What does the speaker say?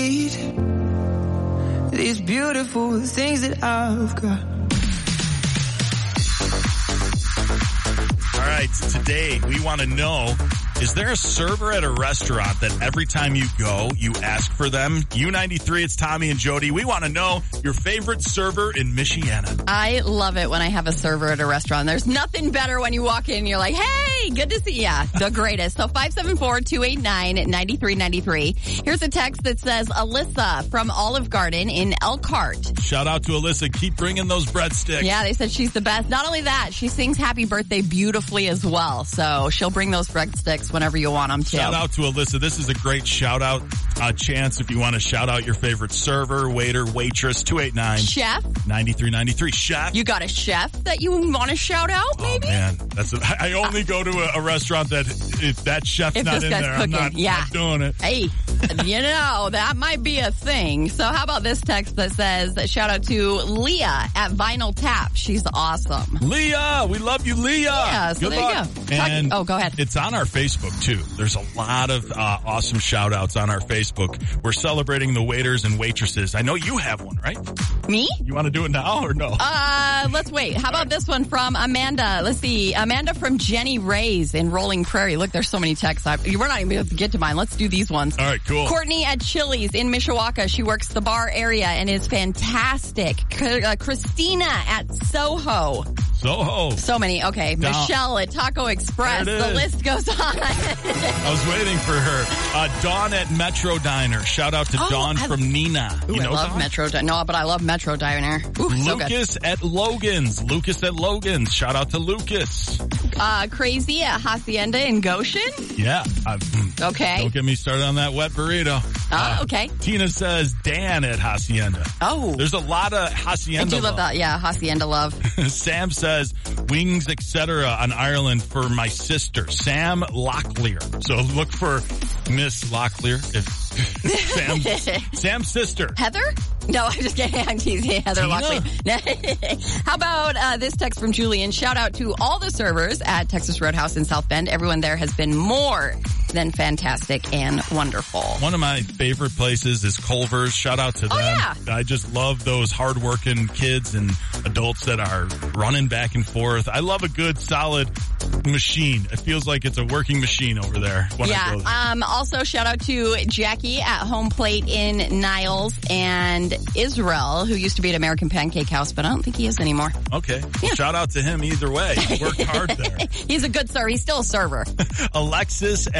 These beautiful things that I've got. All right, today we want to know, is there a server at a restaurant that every time you go, you ask for them? U93, it's Tommy and Jody. We want to know your favorite server in Michiana. I love it when I have a server at a restaurant. There's nothing better when you walk in and you're like, hey, good to see you. Yeah, the greatest. So 574-289-9393. Here's a text that says, Alyssa from Olive Garden in Elkhart. Shout out to Alyssa. Keep bringing those breadsticks. Yeah, they said she's the best. Not only that, she sings happy birthday beautifully as well. So she'll bring those breadsticks whenever you want them to. Shout out to Alyssa. This is a great shout out chance if you want to shout out your favorite server, waiter, waitress, 289. Chef. 9393. Chef. You got a chef that you want to shout out, maybe? Oh, man. I only go to a restaurant that if that chef's not in there, cooking. I'm not doing it. Hey, you know, that might be a thing. So how about this text that says, shout out to Leah at Vinyl Tap. She's awesome. Leah, we love you, Leah. Yeah, so Good there luck. you go. And go ahead. It's on our Facebook, too. There's a lot of awesome shout-outs on our Facebook. We're celebrating the waiters and waitresses. I know you have one, right? Me? You want to do it now or no? Let's wait. How about this one from Amanda? Let's see. Amanda from Jenny Ray's in Rolling Prairie. Look, there's so many texts. We're not even able to get to mine. Let's do these ones. All right, cool. Courtney at Chili's in Mishawaka. She works the bar area and is fantastic. Christina at Soho. So many. Okay. Down. Michelle at Taco Express. The list goes on. I was waiting for her. Dawn at Metro Diner. Shout out to Dawn from Nina. Ooh, you know I love Dawn? Metro Diner. No, but I love Metro Diner. Ooh, Lucas at Logan's. Lucas at Logan's. Shout out to Lucas. Crazy at Hacienda in Goshen. Yeah. Okay. Don't get me started on that wet burrito. Okay. Tina says Dan at Hacienda. Oh. There's a lot lot of Hacienda I do love that. Yeah, Hacienda love. Sam says, wings, etc. on Ireland for my sister, Sam Locklear. So look for Miss Locklear. Sam's sister. Heather? No, I'm just kidding. I'm teasing Heather Locklear. How about this text from Julian? Shout out to all the servers at Texas Roadhouse in South Bend. Everyone there has been more than fantastic and wonderful. One of my favorite places is Culver's. Shout out to them. Yeah. I just love those hardworking kids and adults that are running back and forth. I love a good, solid machine. It feels like it's a working machine over there when I go there. Also, shout out to Jackie at Home Plate in Niles and Israel, who used to be at American Pancake House, but I don't think he is anymore. Okay. Well, yeah. Shout out to him either way. He worked hard there. He's a good server. He's still a server. Alexis